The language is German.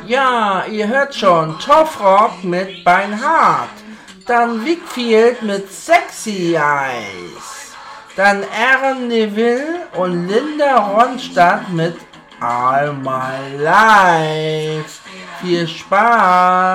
Ja, ihr hört schon, Tough Rock mit Beinhard. Dann Wickfield mit Sexy Eyes. Dann Aaron Neville und Linda Ronstadt mit All My Life. Viel Spaß!